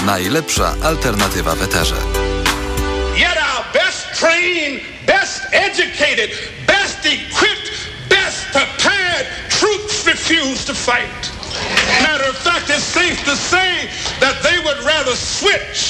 Najlepsza alternatywa w eterze. Yet our best trained, best educated, best equipped, best prepared troops refuse to fight. Matter of fact, it's safe to say that they would rather switch